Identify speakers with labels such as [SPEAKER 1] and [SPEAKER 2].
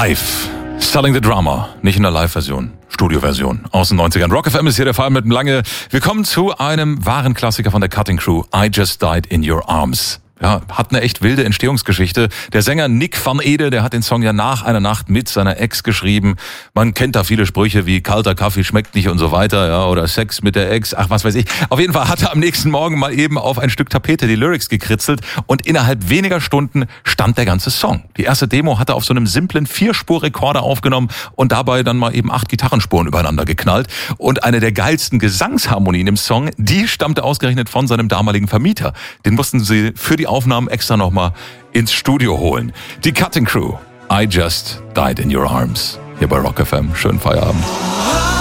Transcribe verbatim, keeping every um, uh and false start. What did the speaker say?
[SPEAKER 1] Live. Selling the Drama. Nicht in der Live-Version. Studioversion aus den neunzigern. Rock F M ist hier der Fall mit dem Lange. Wir kommen zu einem wahren Klassiker von der Cutting Crew. I Just Died in Your Arms. Ja, hat eine echt wilde Entstehungsgeschichte. Der Sänger Nick van Ede, der hat den Song ja nach einer Nacht mit seiner Ex geschrieben. Man kennt da viele Sprüche wie kalter Kaffee schmeckt nicht und so weiter, ja, oder Sex mit der Ex, ach was weiß ich. Auf jeden Fall hat er am nächsten Morgen mal eben auf ein Stück Tapete die Lyrics gekritzelt und innerhalb weniger Stunden stand der ganze Song. Die erste Demo hat er auf so einem simplen Vierspur-Rekorder aufgenommen und dabei dann mal eben acht Gitarrenspuren übereinander geknallt. Und eine der geilsten Gesangsharmonien im Song, die stammte ausgerechnet von seinem damaligen Vermieter. Den mussten sie für die Aufnahmen extra nochmal ins Studio holen. Die Cutting Crew. I Just Died in Your Arms. Hier bei Rock F M. Schönen Feierabend.